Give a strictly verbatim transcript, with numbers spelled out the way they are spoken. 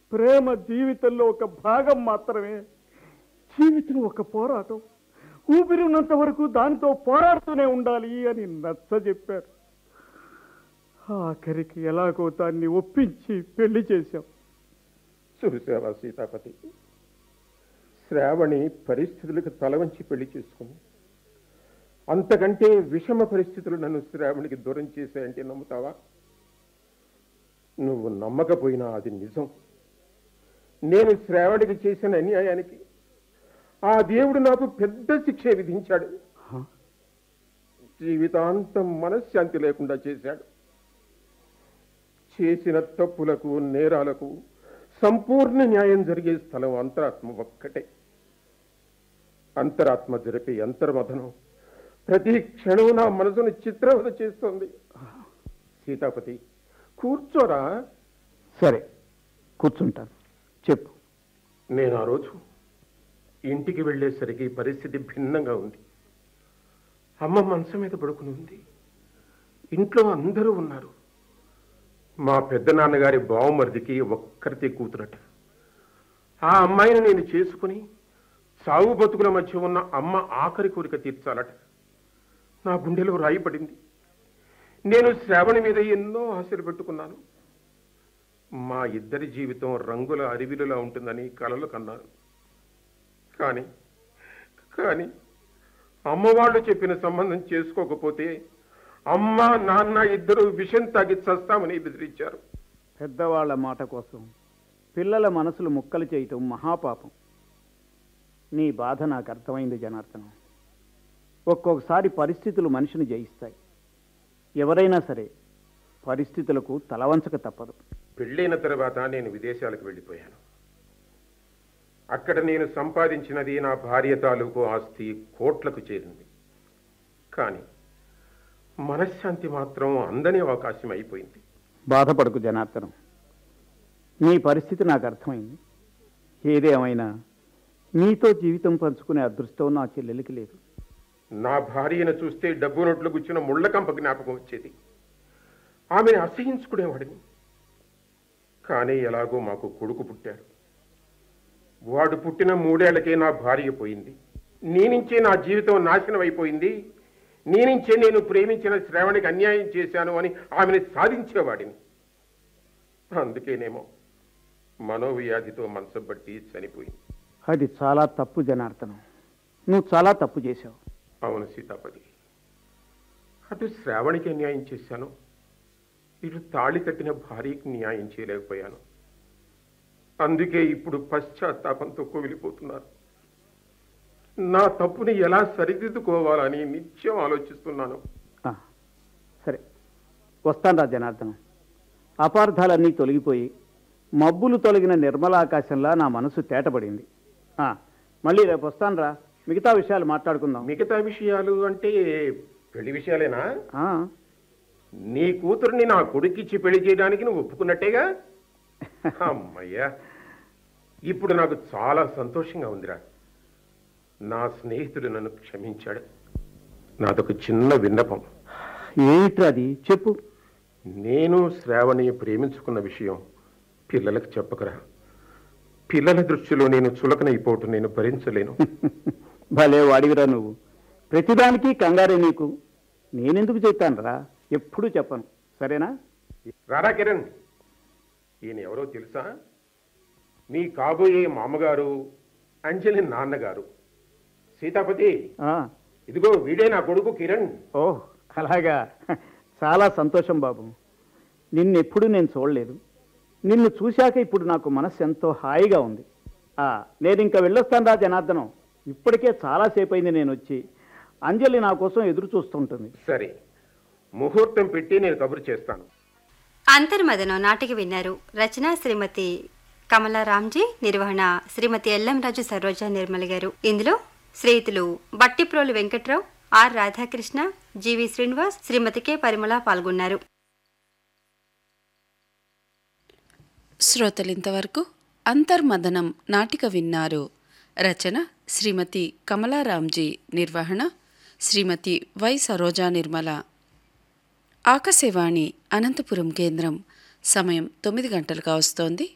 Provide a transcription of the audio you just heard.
ప్రేమ జీవితంలో ఒక భాగం మాత్రమే. జీవితం ఒక పోరాటం. ఊపిరి ఉన్నంత వరకు దానితో పోరాడుతూనే ఉండాలి అని నచ్చ చెప్పారు. ఆఖరికి ఎలాగో దాన్ని ఒప్పించి పెళ్లి చేశాం. చూసావా సీతాపతి, శ్రావణి పరిస్థితులకు తలవంచి పెళ్లి చేసుకుంది. అంతకంటే విషమ పరిస్థితులు నన్ను శ్రావణికి దూరం చేశాయంటే నమ్ముతావా? నువ్వు నమ్మకపోయినా అది నిజం. నేను శ్రావణికి చేసిన అన్యాయానికి ఆ దేవుడు నాకు పెద్ద శిక్ష విధించాడు. జీవితాంతం మనశ్శాంతి లేకుండా చేశాడు. చేసిన తప్పులకు నేరాలకు సంపూర్ణ న్యాయం జరిగే స్థలం అంతరాత్మ ఒక్కటే. అంతరాత్మ జరిపే అంతర్మథనం ప్రతి క్షణం నా మనసును చిత్రవద చేస్తోంది. సీతాపతి, కూర్చోరా. సరే, కూర్చుంటాను. చెప్పు. నేను ఆ రోజు ఇంటికి వెళ్ళేసరికి పరిస్థితి భిన్నంగా ఉంది. అమ్మ మనసు మీద పడుకుని ఉంది. ఇంట్లో అందరూ ఉన్నారు. మా పెద్ద నాన్నగారి బావమరిదికి ఒక్కరితే కూతురట. ఆ అమ్మాయిని నేను చేసుకుని సాగు బతుకుల మధ్య ఉన్న అమ్మ ఆఖరి కోరిక తీర్చాలట. నా గుండెలో రాయి పడింది. నేను శ్రావణి మీద ఎన్నో ఆశలు పెట్టుకున్నాను. మా ఇద్దరి జీవితం రంగుల అరివిలులా ఉంటుందని కలలు కన్నాను. కానీ కానీ అమ్మవాళ్ళు చెప్పిన సంబంధం చేసుకోకపోతే అమ్మ నాన్న ఇద్దరు విషం తాగి చస్తామని బెదిరించారు. పెద్దవాళ్ల మాట కోసం పిల్లల మనసులు ముక్కలు చేయటం మహాపాపం. నీ బాధ నాకు అర్థమైంది జనార్దనం. ఒక్కొక్కసారి పరిస్థితులు మనిషిని జయిస్తాయి. ఎవరైనా సరే పరిస్థితులకు తలవంచక తప్పదు. పెళ్ళైన తర్వాత నేను విదేశాలకు వెళ్ళిపోయాను. అక్కడ నేను సంపాదించినది నా భార్య తాలూకు ఆస్తి కోట్లకు చేరింది. కానీ మనశ్శాంతి మాత్రం అందని అవకాశం అయిపోయింది. బాధపడకు జనార్దనం. నీ పరిస్థితి నాకు అర్థమైంది. ఏదేమైనా నీతో జీవితం పంచుకునే అదృష్టం నా చెల్లెలికి లేదు. నా భార్యను చూస్తే డబ్బు నోట్లు గుచ్చిన ముళ్ళకంప జ్ఞాపకం వచ్చేది. ఆమెను అసహించుకునేవాడిని. కానీ ఎలాగో మాకు కొడుకు పుట్టాడు. వాడు పుట్టిన మూడేళ్లకే నా భార్య పోయింది. నీ నుంచే నా జీవితం నాశనం అయిపోయింది. నీ నుంచే నేను ప్రేమించిన శ్రావణికి అన్యాయం చేశాను అని ఆమెను సాధించేవాడిని. అందుకేనేమో మనోవ్యాధితో మనసబట్టి చనిపోయింది. అది చాలా తప్పు జనార్దనం. నువ్వు చాలా తప్పు చేశావు. అవును సీతాపతి, అటు శ్రావణికి అన్యాయం చేశాను, ఇటు తాళి కట్టిన భార్యకి న్యాయం చేయలేకపోయాను. అందుకే ఇప్పుడు పశ్చాత్తాపంతో కోవిలిపోతున్నారు. నా తప్పుని ఎలా సరిదిద్దుకోవాలని నిత్యం ఆలోచిస్తున్నాను. సరే, వస్తాను రా జనార్దనం. అపార్థాలన్నీ తొలగిపోయి మబ్బులు తొలగిన నిర్మల ఆకాశంలా నా మనసు తేటపడింది. మళ్ళీ రేపు వస్తాను రా. మిగతా విషయాలు మాట్లాడుకుందాం. మిగతా విషయాలు అంటే పెళ్లి విషయాలేనా? ఆ, నీ కూతుర్ని నా కొడుకిచ్చి పెళ్లి చేయడానికి నువ్వు ఒప్పుకున్నట్టేగా? అమ్మయ్యా, ఇప్పుడు నాకు చాలా సంతోషంగా ఉందిరా. నా స్నేహితుడు నన్ను క్షమించాడు. నాదొక చిన్న విన్నపం. ఏమిట్రా అది? చెప్పు. నేను శ్రావణి ప్రేమించుకున్న విషయం పిల్లలకు చెప్పకరా. పిల్లల దృష్టిలో నేను చులకనైపోవటం నేను భరించలేను. భలే వాడివిరా నువ్వు. ప్రతిదానికి కంగారే నీకు. నేనెందుకు చెప్తాను రా? ఎప్పుడూ చెప్పను. సరేనా? రారా కిరణ్, ఈయన ఎవరో తెలుసా? మీ కాబోయే మామగారు, అంజలి నాన్నగారు. సీతాపతి, ఇదిగో వీడే నా కొడుకు కిరణ్. ఓ, అలాగా. చాలా సంతోషం బాబు. నిన్నెప్పుడు నేను చూడలేదు. నిన్ను చూశాక ఇప్పుడు నాకు మనసు ఎంతో హాయిగా ఉంది. నేను ఇంకా వెళ్ళొస్తాను రా జనార్దనం. ఇప్పటికే చాలాసేపు అయింది నేను వచ్చి. అంజలి నా కోసం ఎదురు చూస్తుంటుంది. సరే, ముహూర్తం పెట్టి నేను కబురు చేస్తాను. అంతర్మదనం నాటిక విన్నారు. రచన శ్రీమతి కమలారాంజీ, నిర్వహణ శ్రీమతి ఎల్లంరాజు సరోజ నిర్మల్ గారు. ఇందులో శ్రీయుతులు Bhattiprolu Venkatrao, are Radhakrishna, G V Srinivas, Shrimati K పరిమళ పాల్గొన్నారు. శ్రోతలింతవరకు అంతర్మదనం నాటిక విన్నారు. రచన శ్రీమతి కమలారాంజీ, నిర్వహణ శ్రీమతి వై సరోజా నిర్మల. ఆకాశవాణి అనంతపురం కేంద్రం. సమయం తొమ్మిది గంటలుగా వస్తోంది.